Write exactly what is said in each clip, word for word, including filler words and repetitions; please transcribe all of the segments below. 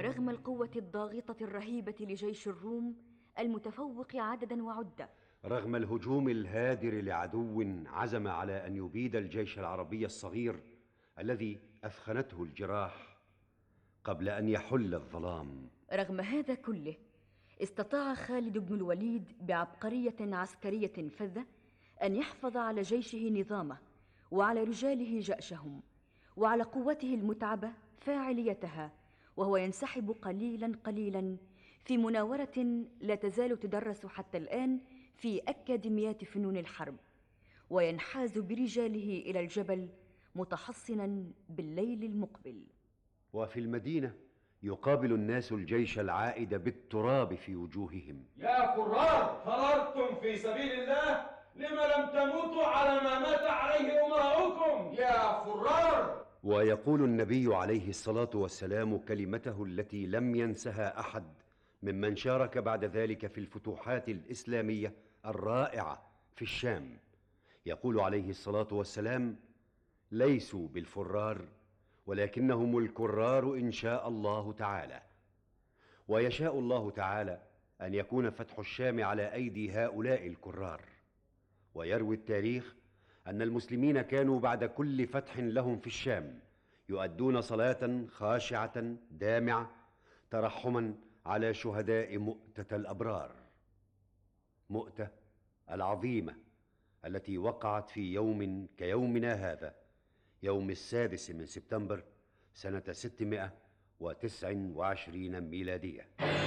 رغم القوة الضاغطة الرهيبة لجيش الروم المتفوق عددا وعدة، رغم الهجوم الهادر لعدو عزم على أن يبيد الجيش العربي الصغير الذي أثخنته الجراح قبل أن يحل الظلام، رغم هذا كله استطاع خالد بن الوليد بعبقرية عسكرية فذة أن يحفظ على جيشه نظامه وعلى رجاله جأشهم وعلى قوته المتعبة فاعليتها، وهو ينسحب قليلا قليلا في مناورة لا تزال تدرس حتى الآن في أكاديميات فنون الحرب، وينحاز برجاله إلى الجبل متحصنا بالليل المقبل. وفي المدينة يقابل الناس الجيش العائد بالتراب في وجوههم. يا فرار، فررتم في سبيل الله؟ لما لم تموتوا على ما مات عليه أمراؤكم يا فرار؟ ويقول النبي عليه الصلاة والسلام كلمته التي لم ينسها أحد ممن شارك بعد ذلك في الفتوحات الإسلامية الرائعة في الشام. يقول عليه الصلاة والسلام: ليسوا بالفرار ولكنهم الكرار إن شاء الله تعالى. ويشاء الله تعالى أن يكون فتح الشام على أيدي هؤلاء الكرار. ويروي التاريخ أن المسلمين كانوا بعد كل فتح لهم في الشام يؤدون صلاة خاشعة دامعة ترحما على شهداء مؤتة الأبرار، مؤتة العظيمة التي وقعت في يوم كيومنا هذا، يوم السادس من سبتمبر سنة ستمائة وتسع وعشرين ميلادية.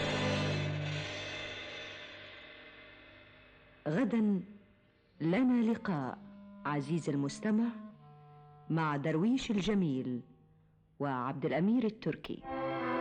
غدا لنا لقاء عزيز المستمع مع درويش الجميل وعبد الأمير التركي.